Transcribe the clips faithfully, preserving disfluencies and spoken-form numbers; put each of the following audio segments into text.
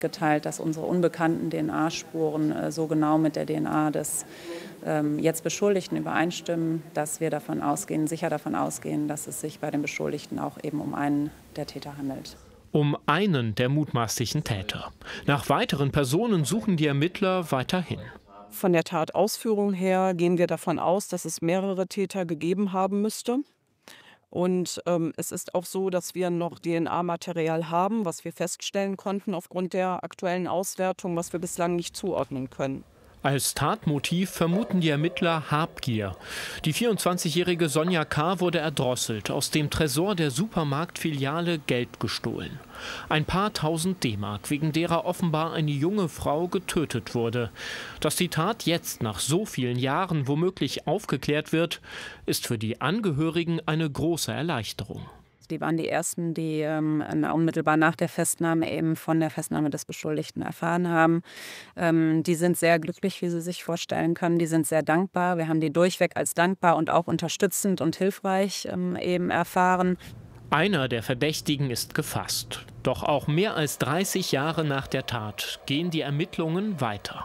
geteilt, dass unsere unbekannten D N A-Spuren äh, so genau mit der D N A des ähm, jetzt Beschuldigten übereinstimmen, dass wir davon ausgehen, sicher davon ausgehen, dass es sich bei den Beschuldigten auch eben um einen der Täter handelt. Um einen der mutmaßlichen Täter. Nach weiteren Personen suchen die Ermittler weiterhin. Von der Tatausführung her gehen wir davon aus, dass es mehrere Täter gegeben haben müsste. Und ähm, es ist auch so, dass wir noch D N A-Material haben, was wir feststellen konnten aufgrund der aktuellen Auswertung, was wir bislang nicht zuordnen können. Als Tatmotiv vermuten die Ermittler Habgier. Die vierundzwanzigjährige Sonja K. wurde erdrosselt, aus dem Tresor der Supermarktfiliale Geld gestohlen. Ein paar tausend D-Mark, wegen derer offenbar eine junge Frau getötet wurde. Dass die Tat jetzt nach so vielen Jahren womöglich aufgeklärt wird, ist für die Angehörigen eine große Erleichterung. Die waren die Ersten, die ähm, unmittelbar nach der Festnahme eben von der Festnahme des Beschuldigten erfahren haben. Ähm, die sind sehr glücklich, wie Sie sich vorstellen können. Die sind sehr dankbar. Wir haben die durchweg als dankbar und auch unterstützend und hilfreich ähm, eben erfahren. Einer der Verdächtigen ist gefasst. Doch auch mehr als dreißig Jahre nach der Tat gehen die Ermittlungen weiter.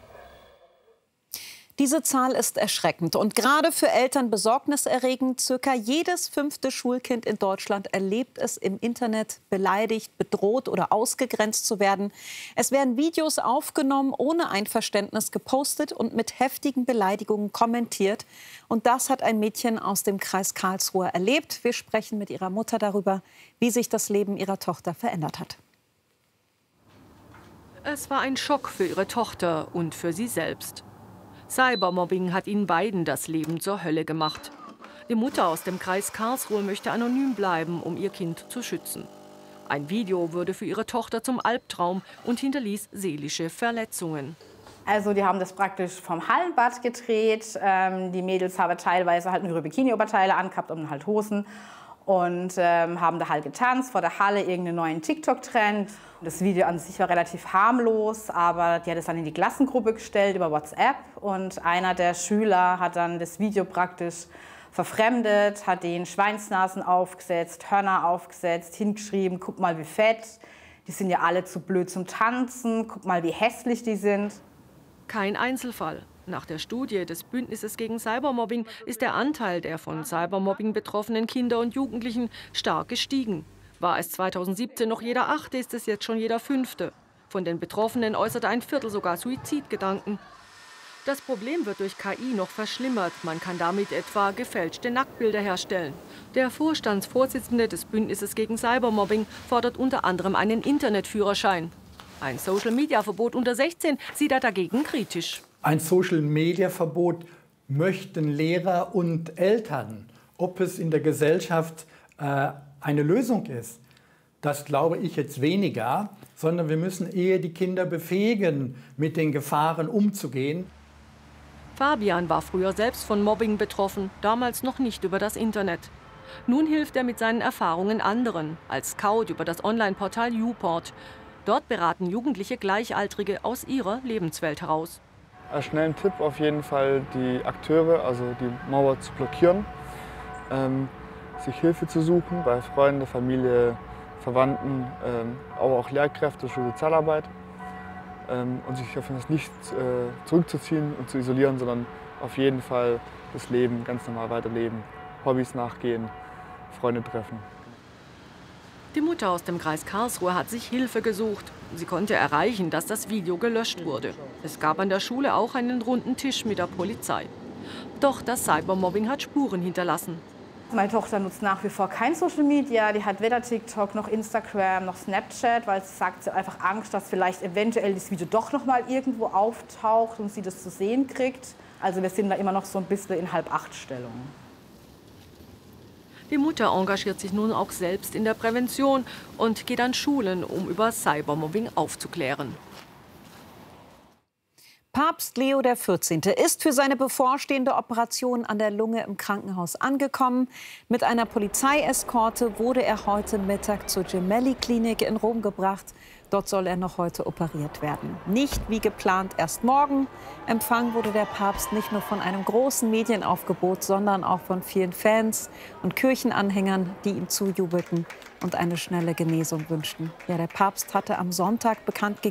Diese Zahl ist erschreckend und gerade für Eltern besorgniserregend. Circa jedes fünfte Schulkind in Deutschland erlebt es im Internet, beleidigt, bedroht oder ausgegrenzt zu werden. Es werden Videos aufgenommen, ohne Einverständnis gepostet und mit heftigen Beleidigungen kommentiert. Und das hat ein Mädchen aus dem Kreis Karlsruhe erlebt. Wir sprechen mit ihrer Mutter darüber, wie sich das Leben ihrer Tochter verändert hat. Es war ein Schock für ihre Tochter und für sie selbst. Cybermobbing hat ihnen beiden das Leben zur Hölle gemacht. Die Mutter aus dem Kreis Karlsruhe möchte anonym bleiben, um ihr Kind zu schützen. Ein Video wurde für ihre Tochter zum Albtraum und hinterließ seelische Verletzungen. Also die haben das praktisch vom Hallenbad gedreht. Ähm, die Mädels haben teilweise halt nur ihre Bikini-Oberteile angehabt und halt Hosen. Und ähm, haben da halt getanzt vor der Halle, irgendeinen neuen TikTok-Trend. Das Video an sich war relativ harmlos, aber die hat es dann in die Klassengruppe gestellt über WhatsApp. Und einer der Schüler hat dann das Video praktisch verfremdet, hat den Schweinsnasen aufgesetzt, Hörner aufgesetzt, hingeschrieben, guck mal wie fett, die sind ja alle zu blöd zum Tanzen, guck mal wie hässlich die sind. Kein Einzelfall. Nach der Studie des Bündnisses gegen Cybermobbing ist der Anteil der von Cybermobbing betroffenen Kinder und Jugendlichen stark gestiegen. War es zweitausendsiebzehn noch jeder Achte, ist es jetzt schon jeder Fünfte. Von den Betroffenen äußerte ein Viertel sogar Suizidgedanken. Das Problem wird durch K I noch verschlimmert. Man kann damit etwa gefälschte Nacktbilder herstellen. Der Vorstandsvorsitzende des Bündnisses gegen Cybermobbing fordert unter anderem einen Internetführerschein. Ein Social-Media-Verbot unter sechzehn sieht er dagegen kritisch. Ein Social-Media-Verbot möchten Lehrer und Eltern. Ob es in der Gesellschaft äh, eine Lösung ist, das glaube ich jetzt weniger, sondern wir müssen eher die Kinder befähigen, mit den Gefahren umzugehen. Fabian war früher selbst von Mobbing betroffen, damals noch nicht über das Internet. Nun hilft er mit seinen Erfahrungen anderen, als Scout über das Online-Portal YouPort. Dort beraten Jugendliche Gleichaltrige aus ihrer Lebenswelt heraus. Als schnellen Tipp auf jeden Fall die Akteure, also die Mauer zu blockieren, ähm, sich Hilfe zu suchen bei Freunden, Familie, Verwandten, ähm, aber auch Lehrkräfte für Sozialarbeit ähm, und sich auf das nicht äh, zurückzuziehen und zu isolieren, sondern auf jeden Fall das Leben ganz normal weiterleben, Hobbys nachgehen, Freunde treffen. Die Mutter aus dem Kreis Karlsruhe hat sich Hilfe gesucht. Sie konnte erreichen, dass das Video gelöscht wurde. Es gab an der Schule auch einen runden Tisch mit der Polizei. Doch das Cybermobbing hat Spuren hinterlassen. Meine Tochter nutzt nach wie vor kein Social Media. Die hat weder TikTok noch Instagram noch Snapchat, weil sie sagt, sie hat einfach Angst, dass vielleicht eventuell das Video doch noch mal irgendwo auftaucht und sie das zu sehen kriegt. Also wir sind da immer noch so ein bisschen in Halb-Acht-Stellung. Die Mutter engagiert sich nun auch selbst in der Prävention und geht an Schulen, um über Cybermobbing aufzuklären. Papst Leo der vierzehnte ist für seine bevorstehende Operation an der Lunge im Krankenhaus angekommen. Mit einer Polizeieskorte wurde er heute Mittag zur Gemelli-Klinik in Rom gebracht. Dort soll er noch heute operiert werden. Nicht wie geplant erst morgen. Empfangen wurde der Papst nicht nur von einem großen Medienaufgebot, sondern auch von vielen Fans und Kirchenanhängern, die ihm zujubelten und eine schnelle Genesung wünschten. Ja, der Papst hatte am Sonntag bekannt gegeben,